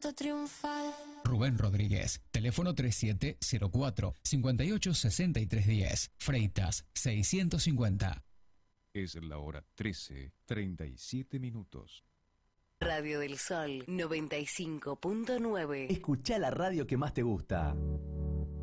canto triunfal. Rubén Rodríguez, teléfono 3704-586310, Freitas 650. Es la hora 13:37. Radio del Sol 95.9. Escuchá la radio que más te gusta.